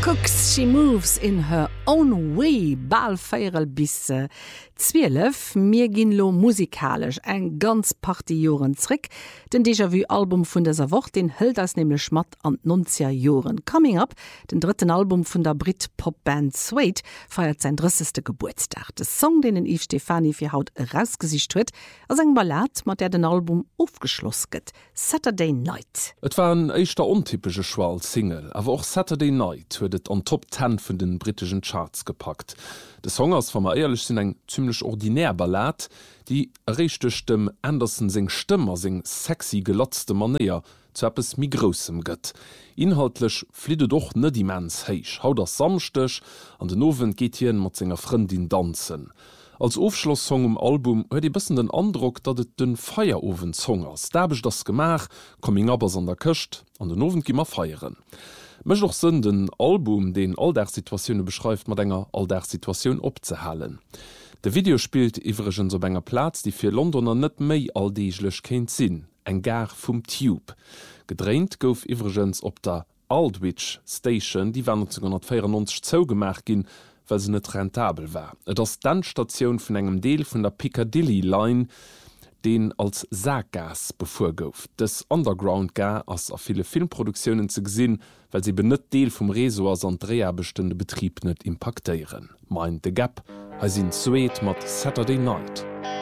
Cooks, she moves in her own way, bal feierel bis 12. Mir gin lo musikalisch eng ganz Partyjoren zrick. Den Déjà-vu-Album vun der Woche, den hält als nämlich schmatt an 90er Joren. Coming Up, den dritten Album von der Brit-Pop-Band Suede, feiert sein 30. Geburtstag. Der Song, den Yves Stefani für Haut rausgesicht huet, als eng Ballad, mat der den Album aufgeschlossen get. Saturday Night. Et war ein echter untypische Schwal-Single, aber auch Saturday Night huet an Top 10 von den britischen Charts gepackt. De Song ass wenn wir ehrlich sind eng ziemlich ordinär Ballad, die richtig dem Anderson sing Stimmer sing sexy gelotzte Manier zu etwas mi grossem gëtt. Inhaltlich fliede doch net die mens heich. Haut das samstech, an den Owen geht hien mat senger Freundin tanzen. Als Aufschlusssong im Album huet die bisssen den Andruck, dat et den Feieroven-Song ass. Da hab das gemach, coming up an der Köcht, an den Owen gimmer feieren. Mech doch sinn den Album, den all der Situationen beschreift, mat enger all der Situation opzehalen. De Video spielt iwweregen so enger Platz, die fir Londoner net méi alldeiglech kenint sinn, eng gar vum Tube. Gedreint gouf iwwergens op der Aldwych Station, die war 1994 zougemerk gin, weil se net rentabel war. Et ass Danstationun vun engem Deel vun der Piccadilly Line, den als Sargas bevorgouf. Das Underground-Gar ass a viele Filmproduktionen ze gesinn, weil sie benët Deel vum Resors an Dreherbestände Betrieb net impactéieren. Meint de Gap, ha sinn Suede mat Saturday Night.